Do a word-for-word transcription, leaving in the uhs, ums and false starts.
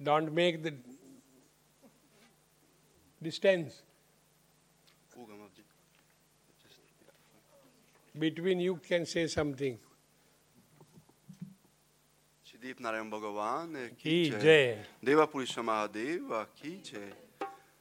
Don't make the distance between you. Can say something. Deep Narayan Bhagavan Ki Jai. Deva Purusha Mahadeva Ki Jai.